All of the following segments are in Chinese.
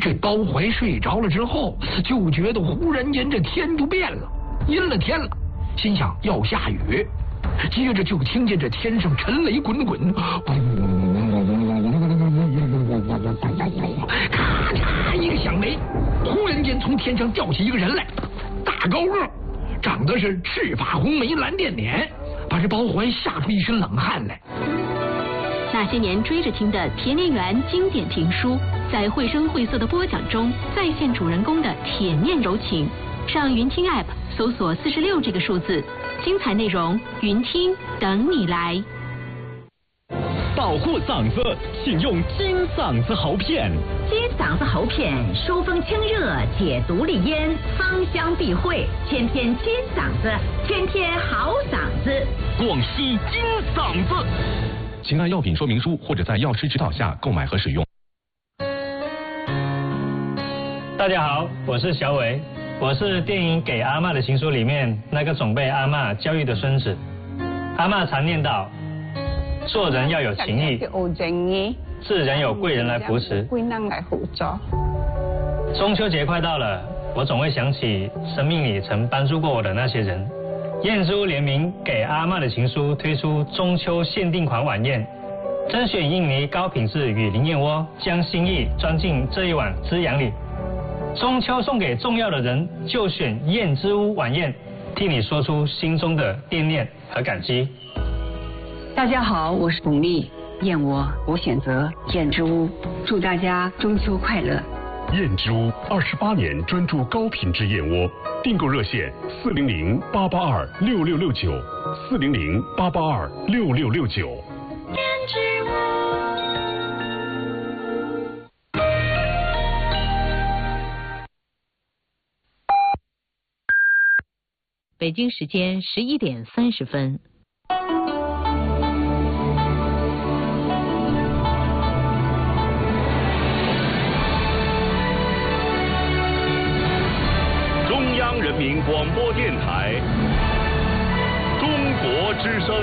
这包怀睡着了之后，就觉得忽然间这天就变了，阴了天了，心想要下雨，接着就听见这天上沉雷滚滚，咔嚓一个响雷，忽然间从天上掉下一个人来，大高个，长得是赤发红眉蓝靛脸，把这包怀吓出一身冷汗来。 那些年追着听的田连元经典评书，在绘声绘色的播讲中再现主人公的铁面柔情。上云听 App 搜索46这个数字，精彩内容云听等你来。 保护嗓子，请用金嗓子喉片。 金嗓子喉片疏风清热，解毒利咽，芳香避秽，天天金嗓子，天天好嗓子。 广西金嗓子。请按药品说明书或者在药师指导下购买和使用。 大家好，我是小伟，我是电影《给阿嬷的情书》里面那个总被阿嬷教育的孙子。阿嬷常念叨，做人要有情义，自然有贵人来扶持。中秋节快到了，我总会想起生命里曾帮助过我的那些人。燕之屋联名给阿嬷的情书推出中秋限定款晚宴，甄选印尼高品质雨林燕窝，将心意装进这一碗滋养里。中秋送给重要的人，就选燕之屋晚宴，替你说出心中的惦念和感激。 大家好，我是巩俐，燕窝我选择燕之屋，祝大家中秋快乐。 燕之屋28年专注高品质燕窝，订购热线400-882-6669，400-882-6669。 燕之屋。 北京时间11点30分。 中央人民广播电台，中国之声。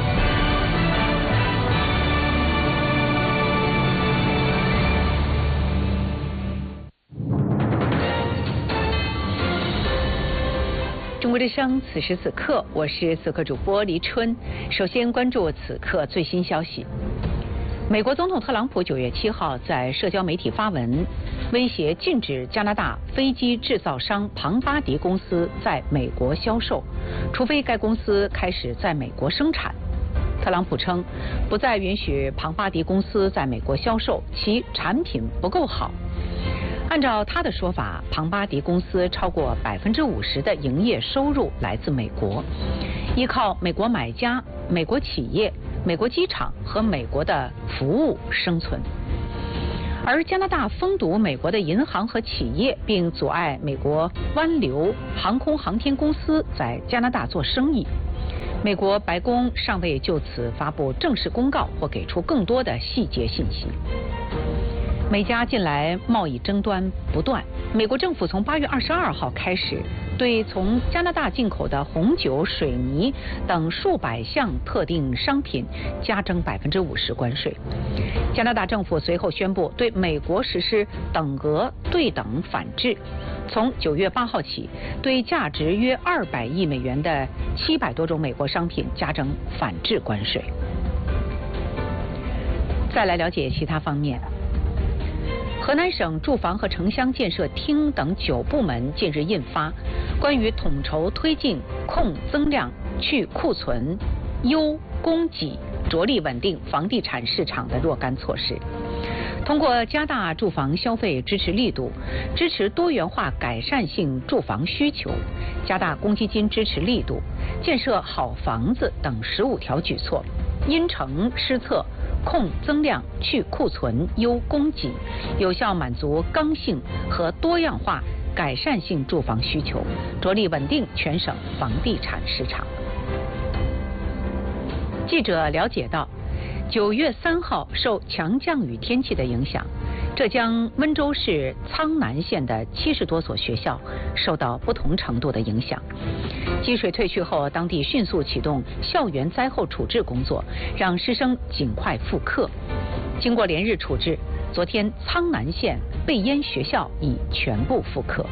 中国之声，此时此刻，我是此刻主播黎春。首先关注此刻最新消息。美国总统特朗普9月7号在社交媒体发文，威胁禁止加拿大飞机制造商庞巴迪公司在美国销售，除非该公司开始在美国生产。特朗普称，不再允许庞巴迪公司在美国销售，其产品不够好。按照他的说法，庞巴迪公司超过50%的营业收入来自美国，依靠美国买家、美国企业、美国机场和美国的服务生存。而加拿大封堵美国的银行和企业，并阻碍美国湾流航空航天公司在加拿大做生意。美国白宫尚未就此发布正式公告或给出更多的细节信息。美加近来贸易争端不断，美国政府从8月22号开始，对从加拿大进口的红酒、水泥等数百项特定商品加征50%关税。加拿大政府随后宣布对美国实施等额对等反制，从9月8号起，对价值约200亿美元的700多种美国商品加征反制关税。再来了解其他方面。河南省住房和城乡建设厅等9部门近日印发关于统筹推进控增量、去库存、优供给、着力稳定房地产市场的若干措施。通过加大住房消费支持力度，支持多元化改善性住房需求，加大公积金支持力度，建设好房子等15条举措，因城施策，控增量、去库存、优供给，有效满足刚性和多样化改善性住房需求，着力稳定全省房地产市场。记者了解到，9月3号受强降雨天气的影响，浙江温州市苍南县的70多所学校受到不同程度的影响。积水退去后，当地迅速启动校园灾后处置工作，让师生尽快复课。经过连日处置， 昨天苍南县被淹学校已全部复课。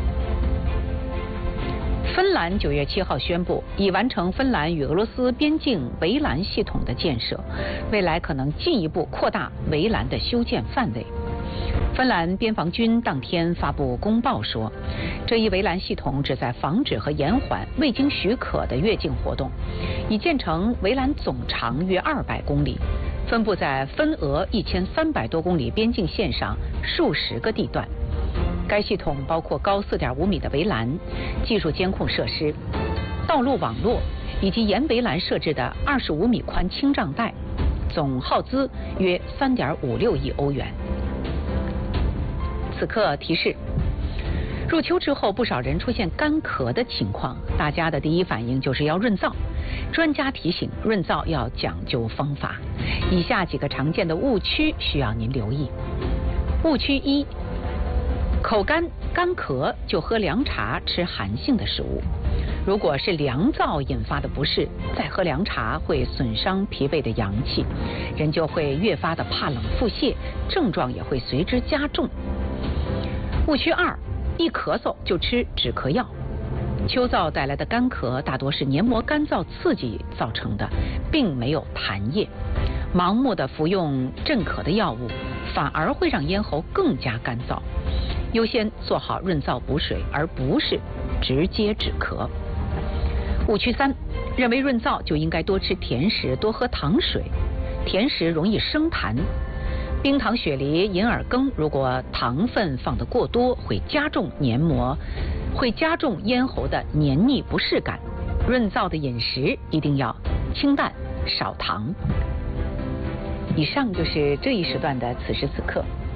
芬兰9月7号宣布，已完成芬兰与俄罗斯边境围栏系统的建设，未来可能进一步扩大围栏的修建范围。芬兰边防军当天发布公报说，这一围栏系统旨在防止和延缓未经许可的越境活动，已建成围栏总长约200公里，分布在芬俄1300多公里边境线上数十个地段。该系统包括高4.5米的围栏、技术监控设施、道路网络以及沿围栏设置的25米宽清障带，总耗资约3.56亿欧元。此刻提示：入秋之后，不少人出现干咳的情况，大家的第一反应就是要润燥。专家提醒，润燥要讲究方法。以下几个常见的误区需要您留意。误区1：口干干咳就喝凉茶吃寒性的食物，如果是凉燥引发的不适，再喝凉茶会损伤脾胃的阳气，人就会越发的怕冷腹泻，症状也会随之加重。误区2：一咳嗽就吃止咳药。秋燥带来的干咳大多是黏膜干燥刺激造成的，并没有痰液。盲目的服用镇咳的药物，反而会让咽喉更加干燥。优先做好润燥补水，而不是直接止咳。误区3：认为润燥就应该多吃甜食，多喝糖水。甜食容易生痰，冰糖雪梨、银耳羹，如果糖分放得过多，会加重黏膜，会加重咽喉的黏腻不适感。润燥的饮食一定要清淡少糖。以上就是这一时段的此时此刻。